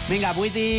Vinga,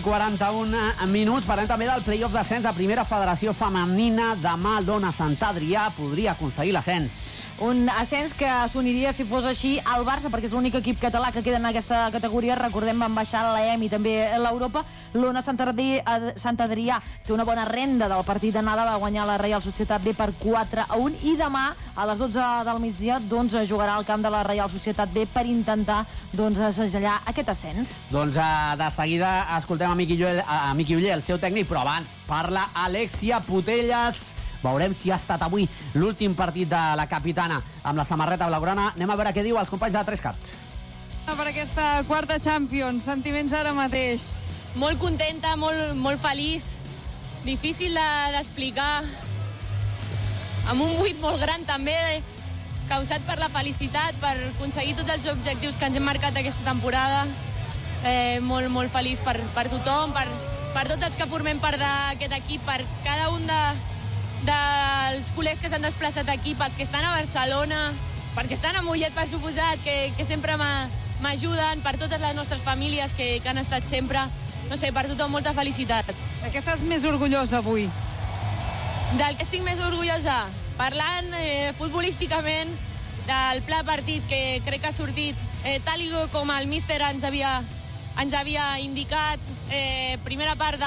8:41 parlem també del play-off d'ascens a Primera Federació Femenina. Demà el Dona Sant Adrià podria aconseguir l'ascens. Un ascens que s'uniria, si fos així, al Barça, perquè és l'únic equip català que queda en aquesta categoria. Recordem, van baixar l'EM i també l'Europa. L'Ona Sant Adrià té una bona renda del partit d'anada, va guanyar la Reial Societat B per 4-1 i demà a les 12 del migdia jugarà al camp de la Reial Societat B per intentar segellar aquest ascens. Doncs de seguida escoltem a Miqui Uller, el seu tècnic, però abans parla Alexia Putellas. Veurem si ha estat avui l'últim partit de la capitana amb la samarreta blaugrana. Anem a veure què diu els companys de 3 Cats. Per aquesta quarta Champions, sentiments ara mateix? Molt contenta, molt feliç, difícil d'explicar, amb un buit molt gran també, causat per la felicitat, per aconseguir tots els objectius que ens hem marcat aquesta temporada. Molt feliç per tothom, per tots els que formem part d'aquest equip, per cada un dels col·legs que s'han desplaçat aquí, pels que estan a Barcelona, perquè estan a Mollet, per suposat, que sempre m'ajuden, per totes les nostres famílies que han estat sempre, no sé, per tothom molta felicitat. De què estàs més orgullosa avui? Del que estic més orgullosa? Parlant futbolísticament del pla partit, que crec que ha sortit tal com el míster ens havia indicat. Primera part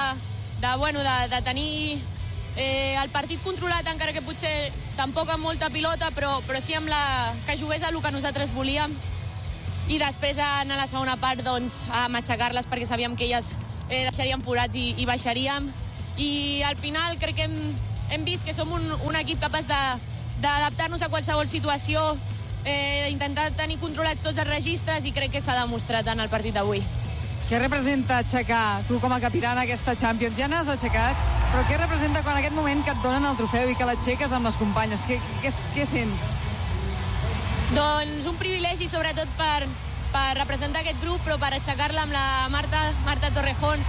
de tenir el partit controlat, encara que potser tampoc amb molta pilota, però sí amb que jugués el que nosaltres volíem, i després anar a la segona part a matxacar-les, perquè sabíem que elles deixarien forats i baixaríem, i al final crec que hem vist que som un equip capaç d'adaptar-nos a qualsevol situació, intentar tenir controlats tots els registres, i crec que s'ha demostrat en el partit d'avui. Què representa aixecar, tu com a capitana, aquesta Champions? Ja n'has aixecat, però què representa quan en aquest moment que et donen el trofeu i que l'aixeques amb les companyes? Què sents? Doncs un privilegi, sobretot per representar aquest grup, però per aixecar-la amb la Marta Torrejón.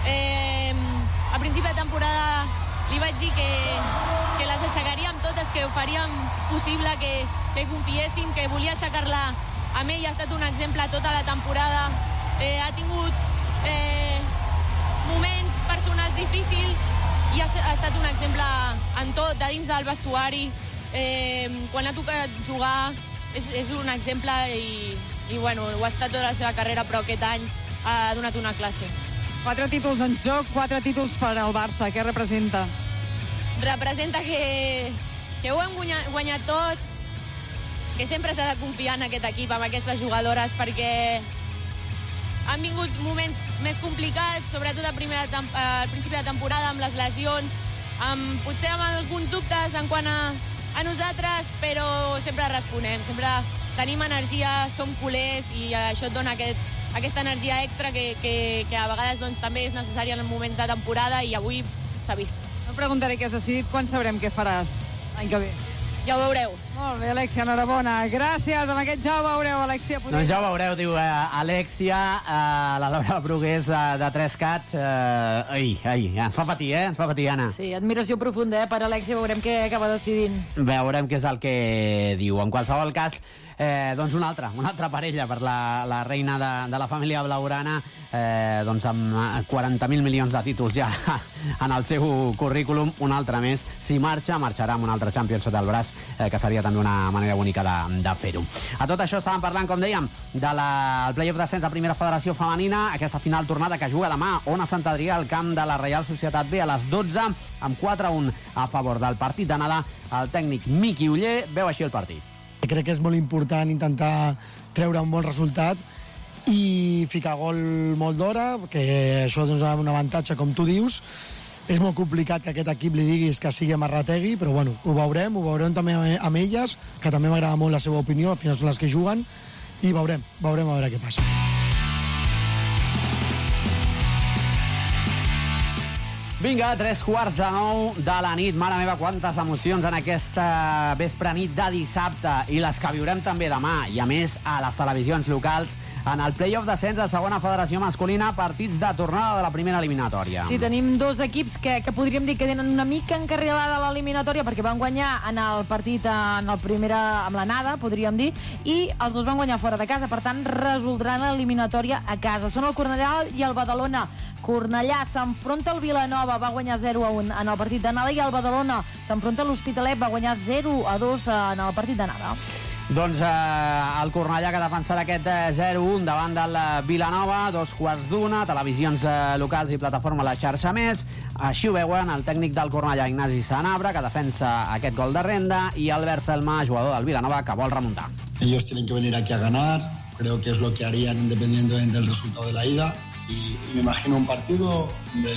A principi de temporada li vaig dir que les aixecaríem totes, que ho faríem possible, que confiéssim, que volia aixecar-la amb ella. Ha estat un exemple tota la temporada. Ha tingut moments personals difícils i ha estat un exemple en tot, de dins del vestuari. Quan ha tocat jugar és un exemple i bueno, ho ha estat tota la seva carrera, però aquest any ha donat una classe. 4 títols en joc, 4 títols per al Barça. Què representa? Representa que ho hem guanyat tot, que sempre s'ha de confiar en aquest equip, amb aquestes jugadores, perquè han vingut moments més complicats, sobretot al principi de temporada, amb les lesions, potser amb alguns dubtes en quant a nosaltres, però sempre responem, sempre tenim energia, som culers, i això et dona aquesta energia extra que a vegades també és necessària en moments de temporada, i avui s'ha vist. No preguntaré què has decidit, quan sabrem què faràs l'any que ve? Ja ho veureu. Molt bé, Alexia, enhorabona. Gràcies, amb aquest ja ho veureu, Alexia Putellas. Doncs ja ho veureu, diu Alexia, la Laura Brugués de 3Cat. Ens fa patir, ens fa patir, Anna. Sí, admiració profunda per Alexia, veurem què acaba decidint. Veurem què és el que diu. En qualsevol cas, doncs una altra parella per la reina de la família blaugrana, doncs amb 40.000 milions de títols ja en el seu currículum, un altre més. Si marxarà amb un altre Champions sota el braç, que seria també una manera bonica de fer-ho. A tot això estàvem parlant, com dèiem, del play-off d'ascens a Primera Federació Femenina, aquesta final tornada que juga demà Ona Sant Adrià al camp de la Reial Societat B a les 12, amb 4-1 a favor del partit d'anada. El tècnic Miqui Uller veu així el partit. Crec que és molt important intentar treure un bon resultat i ficar gol molt d'hora, que això és un avantatge, com tu dius. És molt complicat que aquest equip li diguis que sigui Amarrategui, però bueno, ho veurem també amb elles, que també m'agrada molt la seva opinió, al final són les que juguen, i veurem a veure què passa. Vinga, 9:03 de la nit. Mare meva, quantes emocions en aquesta vespre nit de dissabte, i les que viurem també demà, i a més a les televisions locals, en el play-off d'ascens de segona federació masculina, partits de tornada de la primera eliminatòria. Sí, tenim dos equips que podríem dir que tenen una mica encarrilada l'eliminatòria, perquè van guanyar en el partit amb l'anada, podríem dir, i els dos van guanyar fora de casa, per tant resoldran l'eliminatòria a casa. Són el Cornellà i el Badalona. Cornellà s'enfronta al Vilanova, va guanyar 0-1 en el partit d'anada, i el Badalona s'enfronta a l'Hospitalet, va guanyar 0-2 en el partit d'anada. Doncs el Cornellà, que defensarà aquest 0-1 davant del Vilanova, 2:15, televisions locals i plataforma a la xarxa més. Així ho veuen el tècnic del Cornellà, Ignasi Sanabra, que defensa aquest gol de renda, i Albert Selma, jugador del Vilanova, que vol remuntar. Ellos tienen que venir aquí a ganar, creo que es lo que harían independientemente del resultado de la ida, y me imagino un partido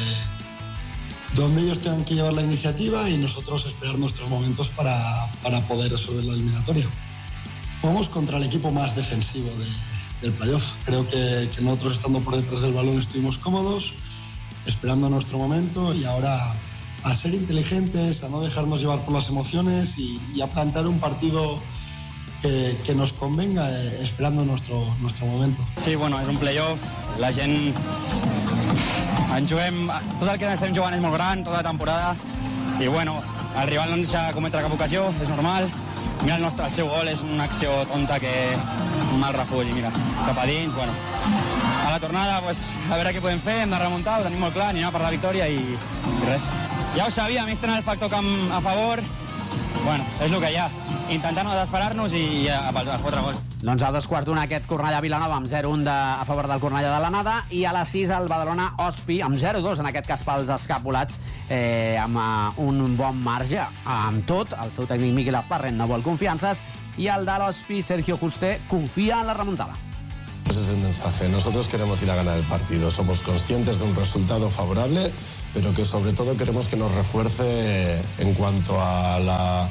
donde ellos tengan que llevar la iniciativa y nosotros esperar nuestros momentos para poder resolver la eliminatoria. Vamos contra el equipo más defensivo del playoff. Creo que nosotros, estando por detrás del balón, estuvimos cómodos, esperando nuestro momento, y ahora a ser inteligentes, a no dejarnos llevar por las emociones y a plantear un partido que nos convenga, esperando nuestro momento. Sí, bueno, és un playoff, la gent ens juguem, tot el que estem jugant és molt gran, tota la temporada, i bueno, el rival no ens deixa cometre cap ocasió, és normal. Mira el seu gol, és una acció tonta que un mal refull, i mira, cap a dins, bueno. A la tornada, pues, a veure què podem fer, hem de remuntar, ho tenim molt clar, anirà per la victòria i res. Ja ho sabia, a més tenen el factor camp a favor, bueno, és el que hi ha. Intentar no desesperar-nos i a fotre gols. Doncs a 2:15 aquest Cornellà-Vilanova amb 0-1 a favor del Cornellà de l'anada, i a les 6 el Badalona-Ospi amb 0-2, en aquest cas pels escapulats, amb un bon marge. Amb tot, el seu tècnic Miquel Azparren no vol confiances, i el de l'Ospi, Sergio Juste, confia en la remuntada. Ese es el mensaje. Nosotros queremos ir a ganar el partido. Somos conscientes de un resultado favorable, pero que sobre todo queremos que nos refuerce en cuanto a la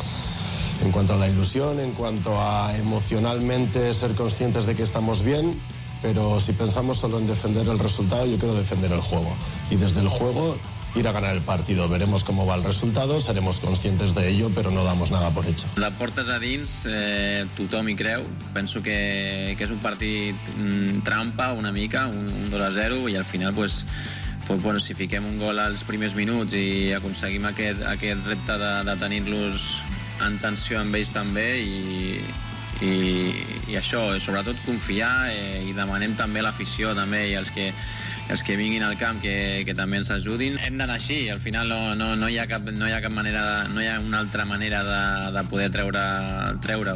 ilusión, en cuanto a emocionalmente ser conscientes de que estamos bien, pero si pensamos solo en defender el resultado, yo quiero defender el juego. Y desde el juego ir a ganar el partido. Veremos cómo va el resultado, seremos conscientes de ello, però no damos nada por hecho. De portes a dins, tothom hi creu. Penso que és un partit trampa una mica, un 2-0, i al final, pues, bueno, si fiquem un gol als primers minuts i aconseguim aquest repte de tenir-los en tensió amb ells també, i això, sobretot confiar, i demanem també l'afició també, i els que vinguin al camp que també ens ajudin. Hem d'anar així, al final no hi ha cap manera, no hi ha una altra manera de poder treure-ho.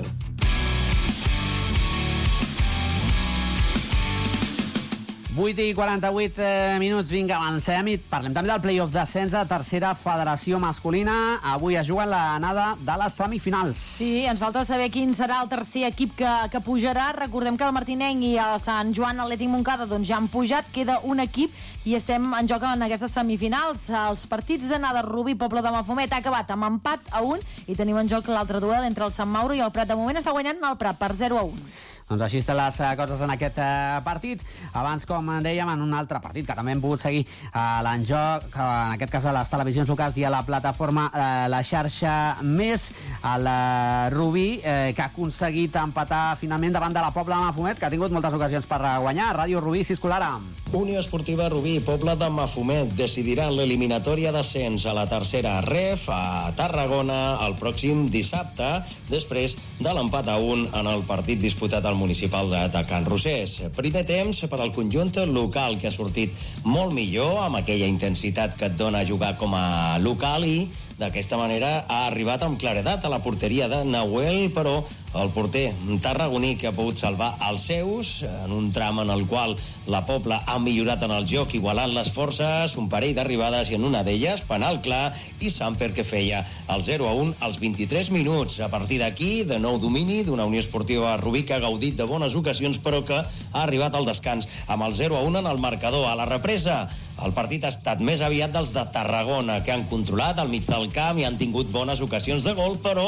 Vuit i 48 minuts, vinga, avancem i parlem també del play-off d'ascens de tercera federació masculina. Avui es juga l'anada de les semifinals. Sí, ens falta saber quin serà el tercer equip que pujarà. Recordem que el Martinenc i el Sant Joan Atlètic Montcada doncs ja han pujat, queda un equip i estem en joc en aquestes semifinals. Els partits d'anada Rubí Pobla de Mafumet ha acabat amb empat a 1 i tenim en joc l'altre duel entre el Sant Mauro i el Prat. De moment està guanyant el Prat per 0-1. Doncs així estan les coses en aquest partit. Abans, com dèiem, en un altre partit que també hem pogut seguir l'enjoc, en aquest cas a les televisions locals i a la plataforma La Xarxa Més, el Rubí, que ha aconseguit empatar finalment davant de la Pobla de Mafumet, que ha tingut moltes ocasions per guanyar. Ràdio Rubí, Ciscolara. Unió Esportiva Rubí, Pobla de Mafumet decidiran l'eliminatòria d'ascens a la tercera ref a Tarragona el pròxim dissabte, després de l'empat a 1 en el partit disputat al municipal de Can Rosés. Primer temps per al conjunt local, que ha sortit molt millor amb aquella intensitat que et dona jugar com a local, i d'aquesta manera ha arribat amb claredat a la porteria de Nahuel, però el porter tarragoní, que ha pogut salvar els seus en un tram en el qual la Pobla ha millorat en el joc, igualant les forces, un parell d'arribades i en una d'elles penal clar, i Samper, que feia el 0-1 als 23 minuts. A partir d'aquí, de nou domini d'una Unió Esportiva Rubí que ha gaudit de bones ocasions, però que ha arribat al descans amb el 0-1 en el marcador. A la represa, el partit ha estat més aviat dels de Tarragona, que han controlat al mig del camp i han tingut bones ocasions de gol, però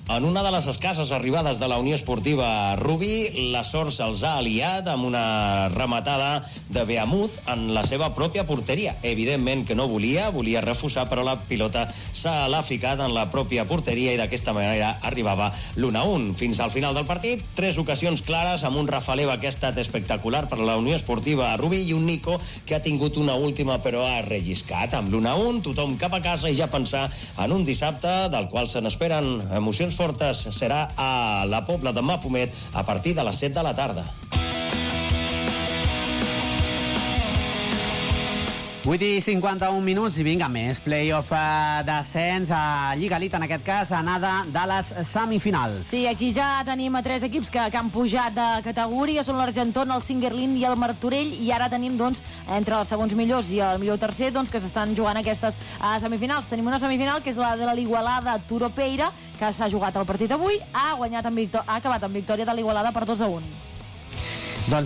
En una de les escasses arribades de la Unió Esportiva Rubí, la sort se'ls ha aliat amb una rematada de Beamuz en la seva pròpia porteria. Evidentment que no volia refusar, però la pilota l'ha ficat en la pròpia porteria i d'aquesta manera arribava l'1-1. Fins al final del partit, 3 ocasions clares amb un Rafaleva que ha estat espectacular per la Unió Esportiva Rubí i un Nico que ha tingut una última però ha relliscat. Amb l'1-1, tothom cap a casa i ja pensar en un dissabte del qual se n'esperen emocions fortes. Serà a la Pobla de Mafumet a partir de les 7 de la tarda. 8:51 minuts i vinga, més play-off d'ascens a Lliga Elite, en aquest cas anada de les semifinals. Sí, aquí ja tenim a 3 equips que han pujat de categoria, són l'Argentón, el Singuerlín i el Martorell, i ara tenim, doncs, entre els segons millors i el millor tercer, doncs, que s'estan jugant aquestes semifinals. Tenim una semifinal, que és la de l'Igualada Turó-Peira, que s'ha jugat el partit avui, ha acabat amb victòria de l'Igualada per 2-1. Doncs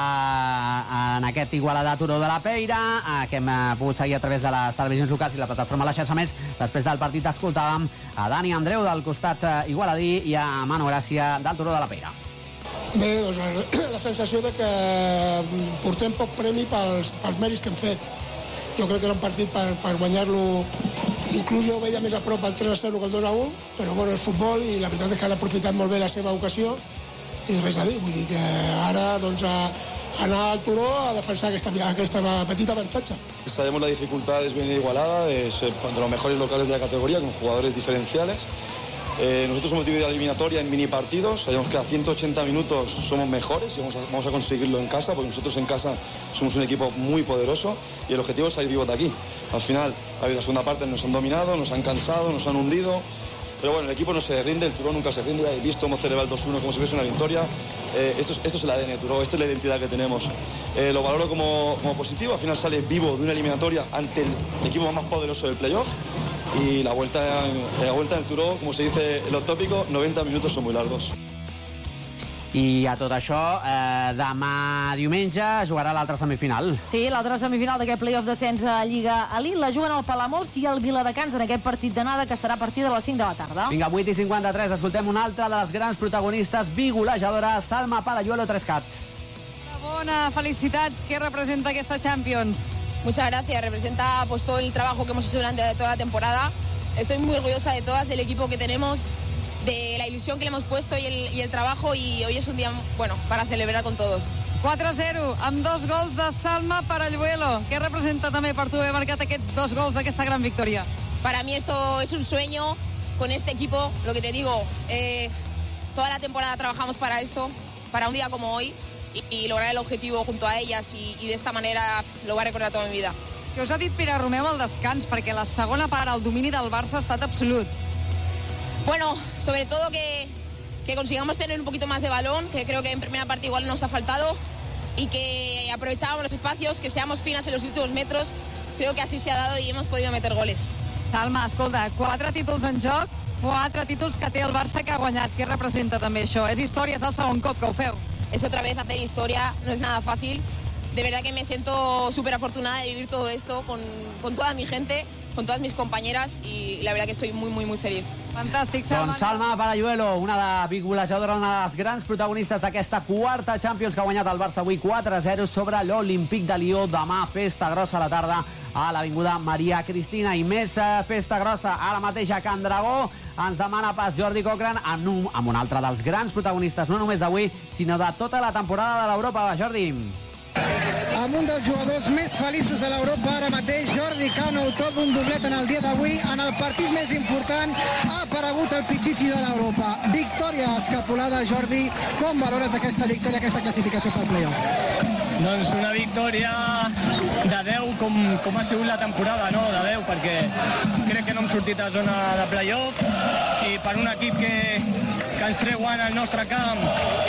en aquest Igualada Turó de la Peira, que hem pogut seguir a través de les televisions locals i la plataforma La Xarxa Més, després del partit escoltàvem a Dani Andreu del costat igualadí i a Manu Gràcia del Turó de la Peira. Bé, doncs la sensació de que portem poc premi pels mèrits que hem fet. Jo crec que era un partit per guanyar-lo, inclús jo veia més a prop el 3-0 que el 2-1, però bueno, és futbol i la veritat és que han aprofitat molt bé la seva ocasió i res a dir, vull dir que ara doncs anar al Turó a defensar aquesta petita avantatge. Sabemos la dificultad, es bien igualada, es de los mejores locales de la categoría con jugadores diferenciales. Nosotros hemos dividido la eliminatoria en mini partidos, sabemos que a 180 minutos somos mejores y vamos a conseguirlo en casa, porque nosotros en casa somos un equipo muy poderoso y el objetivo es salir vivos de aquí. Al final, la segunda parte nos han dominado, nos han cansado, nos han hundido. Pero bueno, el equipo no se rinde, el Turó nunca se rinde. He visto hemos celebrado el 2-1 como si fuese una victoria. Esto es el ADN de Turó, esta es la identidad que tenemos. Lo valoro como positivo, al final sale vivo de una eliminatoria ante el equipo más poderoso del playoff. Y la vuelta del Turó, como se dice en los tópicos, 90 minutos son muy largos. I a tot això, demà diumenge jugarà l'altra semifinal. Sí, l'altra semifinal d'aquest play-off d'ascens a Lliga Elite la juguen el Palamós i el Viladecans en aquest partit d'anada que serà a partir de les 5 de la tarda. Vinga, 8:53, escoltem una altra de les grans protagonistes, bigolejadora, Salma Parayuelo Trescat. Bona, felicitats. Què representa aquesta Champions? Muchas gracias, representa pues todo el trabajo que hemos hecho durante toda la temporada. Estoy muy orgullosa de todas, del equipo que tenemos, de la ilusión que le hemos puesto y el trabajo, y hoy es un día bueno para celebrar con todos. 4-0, amb 2 gols de Salma Parayuelo. Què representa també per tu haver marcat aquests 2 gols d'aquesta gran victòria? Para mí esto es un sueño con este equipo, lo que te digo, toda la temporada trabajamos para esto, para un día como hoy, y lograr el objetivo junto a ellas y de esta manera lo voy a recordar toda mi vida. Què us ha dit Pere Romeu al descans? Perquè la segona part, el domini del Barça ha estat absolut. Bueno, sobre todo que consigamos tener un poquito más de balón, que creo que en primera parte igual nos ha faltado, y que aprovechábamos los espacios, que seamos finas en los últimos metros. Creo que así se ha dado y hemos podido meter goles. Salma, escolta, 4 títols en joc, 4 títols que té el Barça que ha guanyat. Què representa també això? És història, és el segon cop que ho feu. Es otra vez hacer historia, no es nada fácil. De verdad que me siento súper afortunada de vivir todo esto con toda mi gente, con todas mis compañeras, y la verdad que estoy muy, muy, muy feliz. Fantàstic, Salma. Doncs Salma Parayuelo, una de bigolejadora, una de les grans protagonistes d'aquesta quarta Champions que ha guanyat el Barça avui 4-0 sobre l'Olímpic de Lió. Demà festa grossa a la tarda a l'Avinguda Maria Cristina. I més festa grossa ara mateix a Can Dragó. Ens demana pas Jordi Cochran amb un altre dels grans protagonistes, no només d'avui, sinó de tota la temporada de l'Europa. Jordi. Amb un dels jugadors més feliços de l'Europa ara mateix, Jordi Cano, tot un doblet en el dia d'avui. En el partit més important ha aparegut el Pichichi de l'Europa. Victòria escapulada, Jordi. Com valores aquesta victòria, aquesta classificació pel play-off? Doncs una victòria de 10 com ha sigut la temporada, no? De 10, perquè crec que no hem sortit a zona de play-off, i per un equip que ens treuen al nostre camp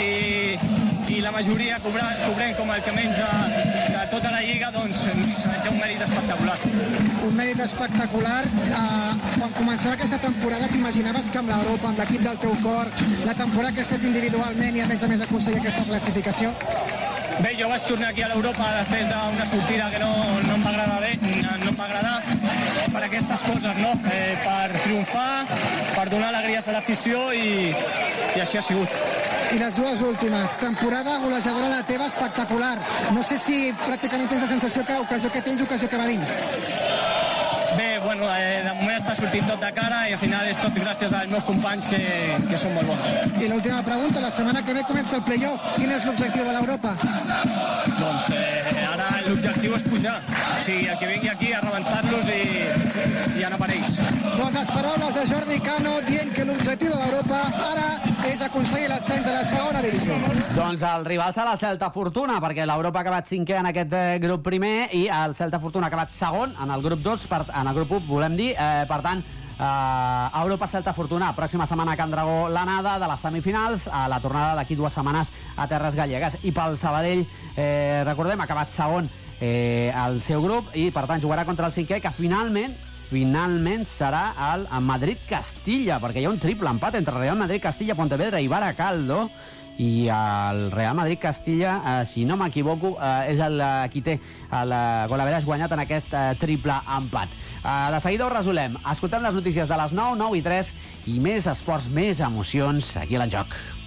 i la majoria cobrem com el que menys de tota la Lliga, doncs té un mèrit espectacular. Un mèrit espectacular. Quan començava aquesta temporada t'imaginaves que amb l'Europa, amb l'equip del teu cor, la temporada que has fet individualment i a més aconseguir aquesta classificació? Bé, jo vaig tornar aquí a l'Europa després d'una sortida que no em va agradar bé, no em va agradar per aquestes coses, no? Per triomfar, per donar alegries a l'afició i així ha sigut. I les dues últimes. Temporada golejadora la teva, espectacular. No sé si pràcticament tens la sensació que ocasió que tens, ocasió que va dins. Bé, bueno, de moment està sortint tot de cara i al final és tot gràcies als meus companys que són molt bons. I l'última pregunta, la setmana que ve comença el playoff. Quin és l'objectiu de l'Europa? Doncs ara l'objectiu és pujar. O sigui, el que vingui aquí a rebentar-los i anar per ells. Doncs les paraules de Jordi Cano dient que l'objectiu de l'Europa ara és aconseguir l'ascens a la segona divisió. Doncs el rival serà el Celta Fortuna, perquè l'Europa ha acabat 5è en aquest grup primer i el Celta Fortuna ha acabat segon en el grup 2, en el grup 1, volem dir. Per tant, Europa-Celta Fortuna, pròxima setmana a Can Dragó l'anada de les semifinals, a la tornada d'aquí 2 setmanes a Terres Gallegues. I pel Sabadell, recordem, ha acabat segon al seu grup i per tant jugarà contra el 5è, que finalment serà el Madrid-Castilla, perquè hi ha un triple empat entre Real Madrid, Castilla, Pontevedra i Baracaldo, i el Real Madrid-Castilla, si no m'equivoco, és el qui té el golaveres guanyat en aquest triple empat. De seguida ho resolem. Escoltem les notícies de les 9, 9 i 3 i més esports, més emocions aquí a l'Enjoc.